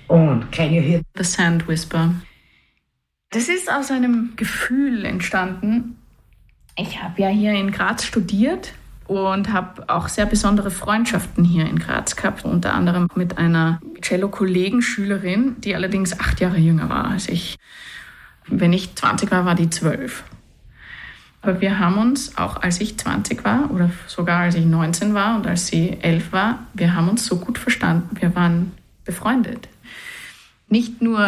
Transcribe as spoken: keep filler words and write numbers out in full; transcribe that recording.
Und Can You Hear The Sand Whisper. Das ist aus einem Gefühl entstanden. Ich habe ja hier in Graz studiert und habe auch sehr besondere Freundschaften hier in Graz gehabt, unter anderem mit einer Cello-Kollegenschülerin, die allerdings acht Jahre jünger war als ich. Wenn ich zwanzig war, war die zwölf. Aber wir haben uns, auch als ich zwanzig war oder sogar als ich neunzehn war und als sie elf war, wir haben uns so gut verstanden. Wir waren befreundet. Nicht nur